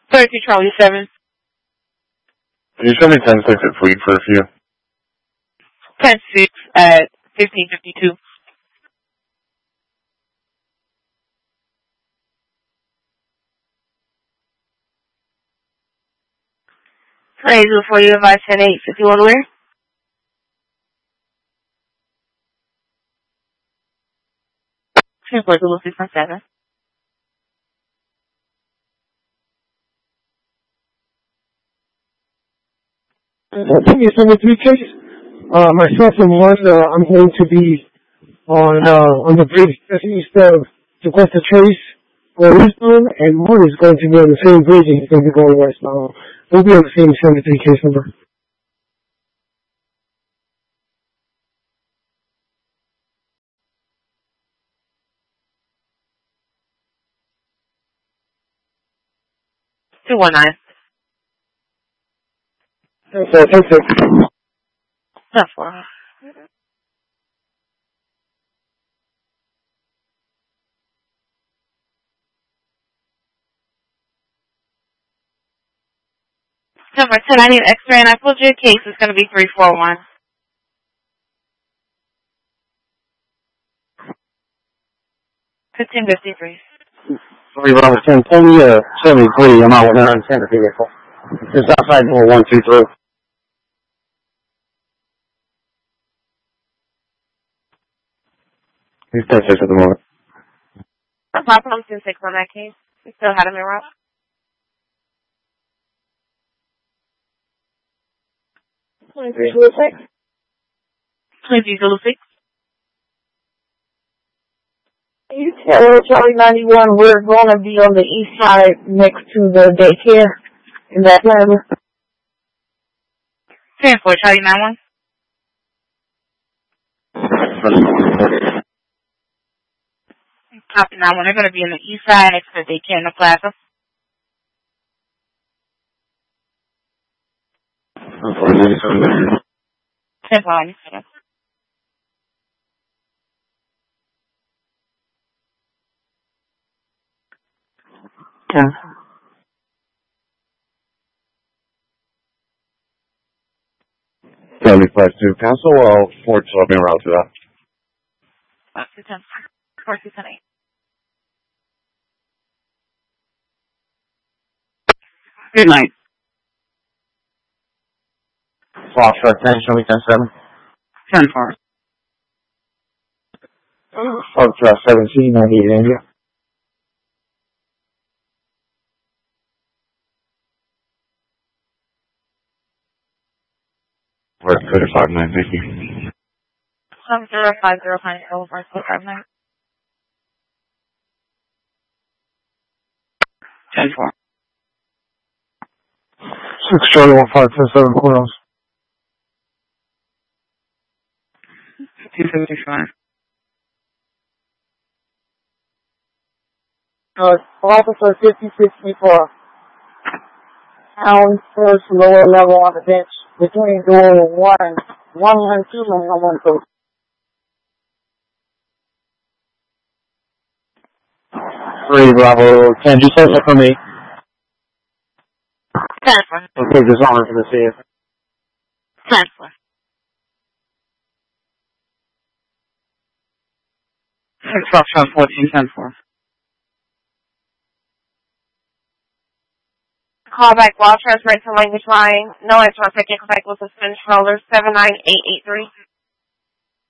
32 Charlie 7. Can you show me 10-6 at Fleet for a few? 10-6 at 1552. Praise before you advise 10-8, 51 where? Transport to 617. Give me some of three case. Myself and one, I'm going to be on the bridge just east of Sequester Trace or eastbound, and one is going to be on the same bridge and he's going to be going westbound. We'll be on the same 73 case number. Two one nine. Thanks. That's fine. Number 10, I need an X-ray, and I told you a case is going to be 341. $15.53. Sorry, Robert 10, tell me 73, I'm out 110 vehicle. It's outside door 123. He's 10-6 at the moment. My problem's 10-6 on that case. We still had him in route. Please use the 6. You tell Charlie 91 we're going to be on the east side next to the daycare in that plaza. 10-4, Charlie 91. Copy 91. They're going to be in the east side next to the daycare in the plaza. 10-4. Yeah. Family Class 2 Council, well, Fort Swapping around to that. 4-10. 4-10-8. Good night. Foxtrot 10, show me 10-7. 10-4. Foxtrot 17, I need India. We're at 5-9, thank you. 050 over 59. 10-4. 6 Charlie 1537 courthouse. 255. Officer 5064. Pound first lower level on the bench between door 112 and 112. 3 Bravo 10, just set that for me. 10-4. Okay, dishonor for the CF. 10-4. Foxtrot 14, 10-4. Call back while transferring to language line. No answer on second contact with suspension holder 79883.